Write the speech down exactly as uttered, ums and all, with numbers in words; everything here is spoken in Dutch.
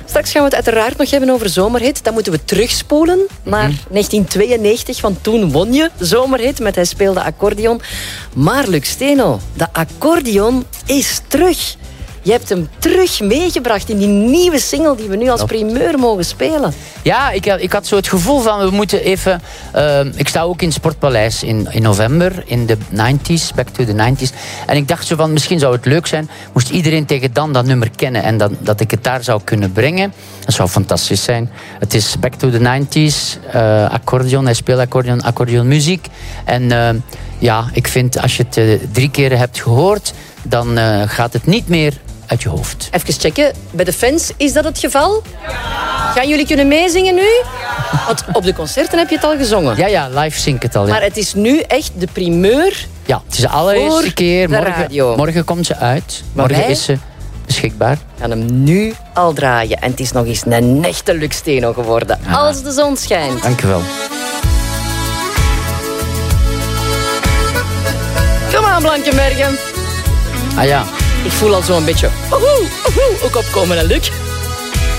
Straks gaan we het uiteraard nog hebben over Zomerhit. Dan moeten we terugspoelen naar mm. negentien tweeënnegentig, want toen won je Zomerhit met Hij speelde accordeon. Maar Luc Steno, de accordeon is terug. Je hebt hem terug meegebracht in die nieuwe single die we nu als primeur mogen spelen. Ja, ik, ik had zo het gevoel van we moeten even... Uh, ik sta ook in het Sportpaleis in, in november, in de nineties, back to the nineties. En ik dacht zo van, misschien zou het leuk zijn, moest iedereen tegen dan dat nummer kennen en dat, dat ik het daar zou kunnen brengen. Dat zou fantastisch zijn. Het is back to the nineties, uh, accordeon, hij speelt accordeon, accordeonmuziek. En uh, ja, ik vind als je het uh, drie keer hebt gehoord, dan uh, gaat het niet meer uit je hoofd. Even checken, bij de fans, is dat het geval? Ja. Gaan jullie kunnen meezingen nu? Ja. Want op de concerten heb je het al gezongen. Ja, ja, live zing ik het al. Ja. Maar het is nu echt de primeur. Ja, het is de allereerste keer. De morgen, morgen komt ze uit. Maar morgen wij is ze beschikbaar. We gaan hem nu al draaien. En het is nog eens een echte Luc Steno geworden. Ja. Als de zon schijnt. Dank u wel. Kom aan, Blankenbergen. Ah ja. Ik voel al zo'n beetje oehoe, oehoe, ook opkomen, hè, Luc?